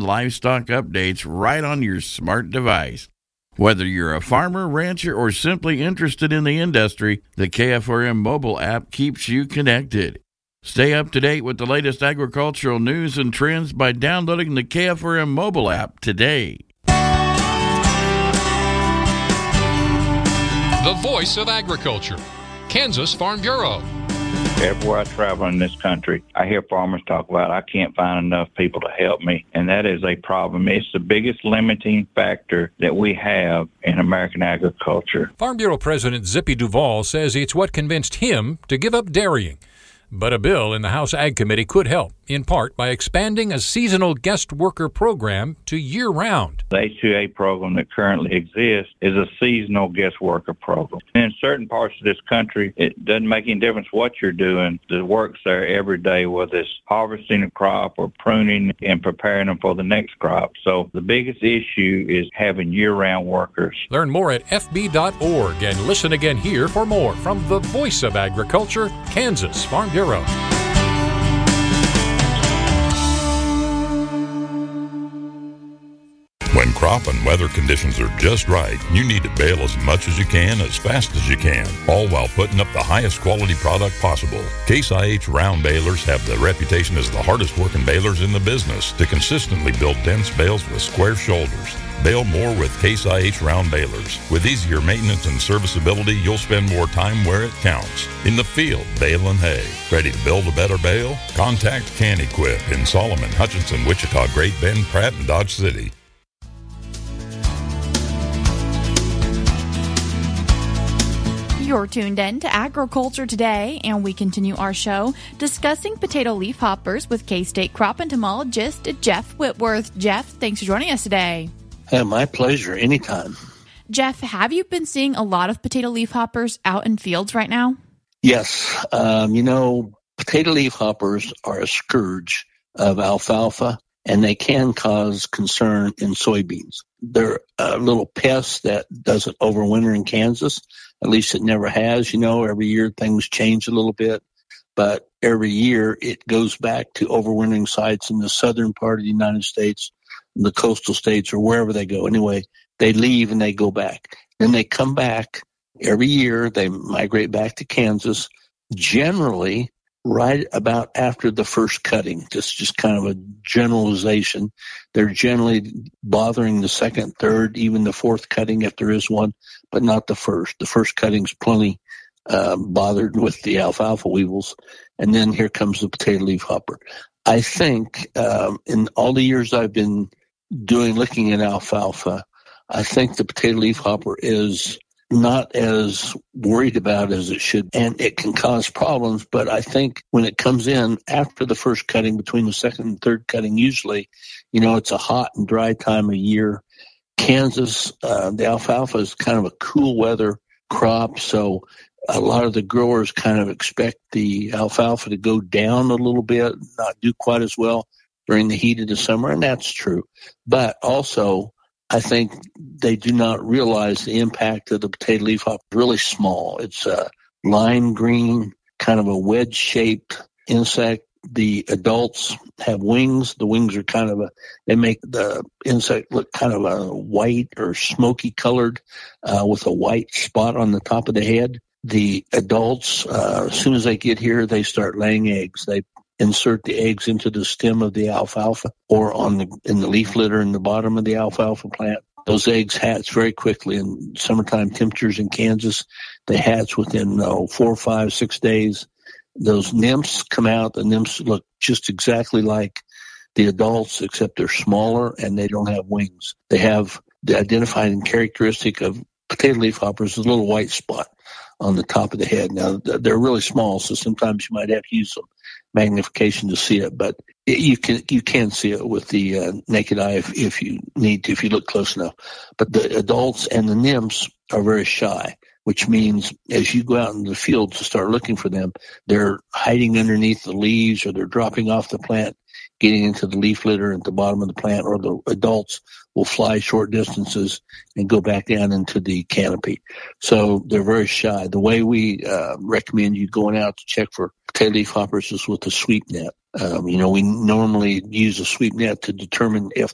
livestock updates right on your smart device. Whether you're a farmer, rancher, or simply interested in the industry, the KFRM mobile app keeps you connected. Stay up to date with the latest agricultural news and trends by downloading the KFRM mobile app today. The voice of agriculture, Kansas Farm Bureau. Everywhere I travel in this country, I hear farmers talk about, I can't find enough people to help me, and that is a problem. It's the biggest limiting factor that we have in American agriculture. Farm Bureau President Zippy Duvall says it's what convinced him to give up dairying. But a bill in the House Ag Committee could help, in part by expanding a seasonal guest worker program to year-round. The H-2A program that currently exists is a seasonal guest worker program. In certain parts of this country, it doesn't make any difference what you're doing. The work's there every day, whether it's harvesting a crop or pruning and preparing them for the next crop. So the biggest issue is having year-round workers. Learn more at fb.org and listen again here for more from the voice of agriculture, Kansas Farm Bureau. When crop and weather conditions are just right, you need to bale as much as you can, as fast as you can, all while putting up the highest quality product possible. Case IH round balers have the reputation as the hardest working balers in the business to consistently build dense bales with square shoulders. Bale more with Case IH round balers. With easier maintenance and serviceability, you'll spend more time where it counts. In the field, baling hay. Ready to build a better bale? Contact Can-Equip in Solomon, Hutchinson, Wichita, Great Bend, Pratt, and Dodge City. You're tuned in to Agriculture Today, and we continue our show discussing potato leafhoppers with K-State crop entomologist Jeff Whitworth. Jeff, thanks for joining us today. Hey, my pleasure. Anytime. Jeff, have you been seeing a lot of potato leafhoppers out in fields right now? Yes. Potato leafhoppers are a scourge of alfalfa, and they can cause concern in soybeans. They're a little pest that doesn't overwinter in Kansas. At least it never has. Every year things change a little bit, but every year it goes back to overwintering sites in the southern part of the United States, the coastal states, or wherever they go. Anyway, they leave and they go back. Then they come back every year. They migrate back to Kansas, generally right about after the first cutting. This is just kind of a generalization. They're generally bothering the second, third, even the fourth cutting if there is one, but not the first. The first cutting's plenty bothered with the alfalfa weevils. And then here comes the potato leafhopper. I think in all the years I've been looking at alfalfa, I think the potato leafhopper is not as worried about as it should, and it can cause problems. But I think when it comes in after the first cutting, between the second and third cutting, usually, it's a hot and dry time of year. Kansas, the alfalfa is kind of a cool weather crop, so a lot of the growers kind of expect the alfalfa to go down a little bit, not do quite as well during the heat of the summer, and that's true. But also, I think they do not realize the impact of the potato leafhopper. Really small. It's a lime green, kind of a wedge-shaped insect. The adults have wings. The wings are they make the insect look kind of a white or smoky colored with a white spot on the top of the head. The adults, as soon as they get here, they start laying eggs. They insert the eggs into the stem of the alfalfa or in the leaf litter in the bottom of the alfalfa plant. Those eggs hatch very quickly. In summertime temperatures in Kansas, they hatch within 4, 5, 6 days. Those nymphs come out. The nymphs look just exactly like the adults, except they're smaller and they don't have wings. They have the identifying characteristic of potato leafhoppers, a little white spot on the top of the head. Now, they're really small, so sometimes you might have to use some magnification to see it, but you can see it with the naked eye if you need to, if you look close enough. But the adults and the nymphs are very shy, which means as you go out in the field to start looking for them, they're hiding underneath the leaves or they're dropping off the plant, getting into the leaf litter at the bottom of the plant, or the adults will fly short distances and go back down into the canopy. So they're very shy. The way we recommend you going out to check for potato leafhoppers is with a sweep net. We normally use a sweep net to determine if